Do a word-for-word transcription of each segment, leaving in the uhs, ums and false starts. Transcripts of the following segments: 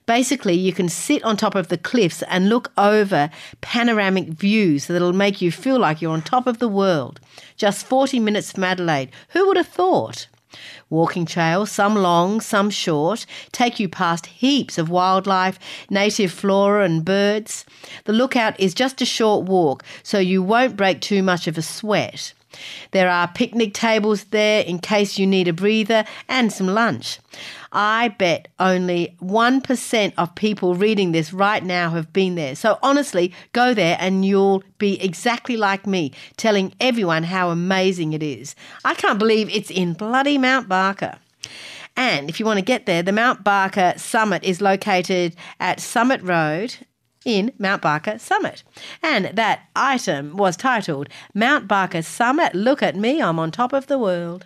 Basically, you can sit on top of the cliffs and look over panoramic views that'll make you feel like you're on top of the world. Just forty minutes from Adelaide. Who would have thought? Walking trails, some long, some short, take you past heaps of wildlife, native flora and birds. The lookout is just a short walk, so you won't break too much of a sweat. There are picnic tables there in case you need a breather and some lunch. I bet only one percent of people reading this right now have been there. So honestly, go there and you'll be exactly like me, telling everyone how amazing it is. I can't believe it's in bloody Mount Barker. And if you want to get there, the Mount Barker Summit is located at Summit Road in Mount Barker Summit. And that item was titled, Mount Barker Summit, Look at Me, I'm on top of the world.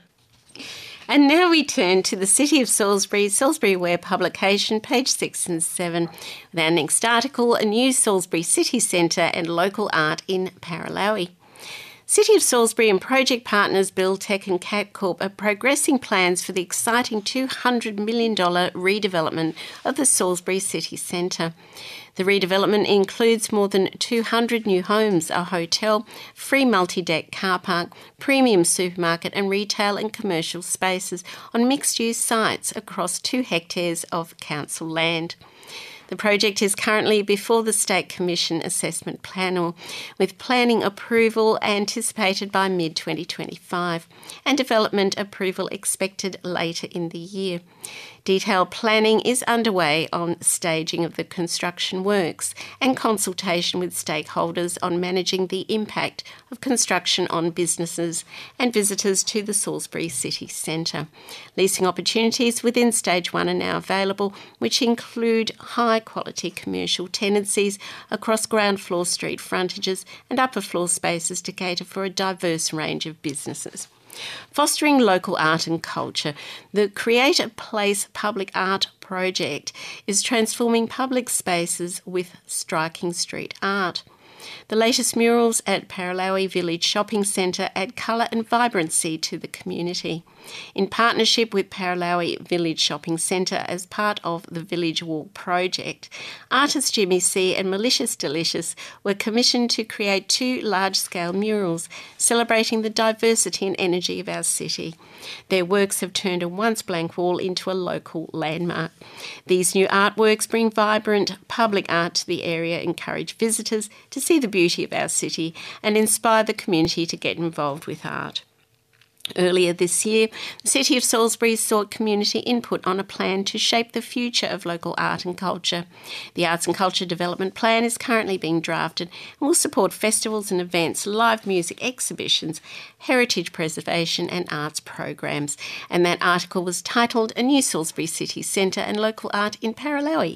And now we turn to the City of Salisbury, Salisbury Aware publication, page six and seven, with our next article, a new Salisbury City Centre and local art in Paralowie. City of Salisbury and project partners Buildtech and Catcorp are progressing plans for the exciting two hundred million dollars redevelopment of the Salisbury City Centre. The redevelopment includes more than two hundred new homes, a hotel, free multi-deck car park, premium supermarket and retail and commercial spaces on mixed-use sites across two hectares of council land. The project is currently before the State Commission Assessment Panel, with planning approval anticipated by mid twenty twenty-five and development approval expected later in the year. Detailed planning is underway on staging of the construction works and consultation with stakeholders on managing the impact of construction on businesses and visitors to the Salisbury City Centre. Leasing opportunities within Stage one are now available, which include high-quality commercial tenancies across ground floor street frontages and upper floor spaces to cater for a diverse range of businesses. Fostering local art and culture, the Create a Place public art project is transforming public spaces with striking street art. The latest murals at Paralowie Village Shopping Centre add colour and vibrancy to the community. In partnership with Paralowie Village Shopping Centre as part of the Village Walk project, artists Jimmy C and Malicious Delicious were commissioned to create two large-scale murals celebrating the diversity and energy of our city. Their works have turned a once blank wall into a local landmark. These new artworks bring vibrant public art to the area, encourage visitors to see the beauty of our city and inspire the community to get involved with art. Earlier this year, the City of Salisbury sought community input on a plan to shape the future of local art and culture. The Arts and Culture Development Plan is currently being drafted and will support festivals and events, live music exhibitions, heritage preservation and arts programs. And that article was titled A New Salisbury City Centre and Local Art in Paralowie.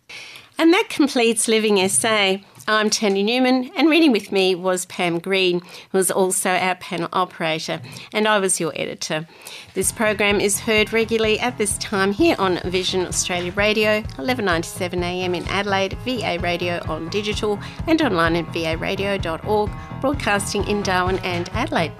And that completes Living S A. I'm Tanya Newman, and reading with me was Pam Green, who was also our panel operator, and I was your editor. This program is heard regularly at this time here on Vision Australia Radio, eleven ninety-seven A M in Adelaide, V A Radio on digital, and online at v a radio dot org, broadcasting in Darwin and Adelaide.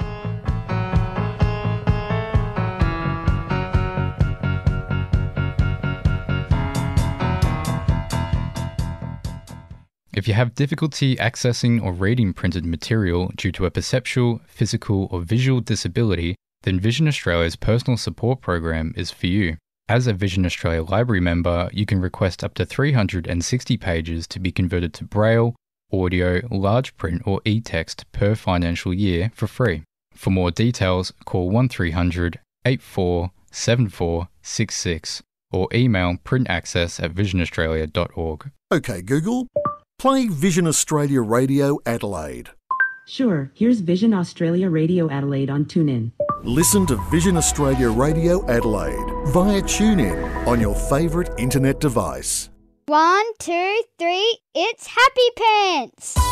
If you have difficulty accessing or reading printed material due to a perceptual, physical or visual disability, then Vision Australia's personal support program is for you. As a Vision Australia Library member, you can request up to three hundred sixty pages to be converted to Braille, audio, large print or e-text per financial year for free. For more details, call one three hundred, eight four seven four six six or email printaccess at vision australia dot org. Okay, Google. Play Vision Australia Radio Adelaide. Sure, here's Vision Australia Radio Adelaide on TuneIn. Listen to Vision Australia Radio Adelaide via TuneIn on your favourite internet device. One, two, three, it's Happy Pants!